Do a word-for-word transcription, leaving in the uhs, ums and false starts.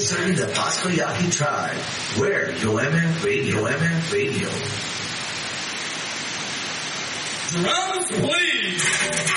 serving the Pascoyaki tribe. We're U M M Radio. U M M Radio. Drums, please.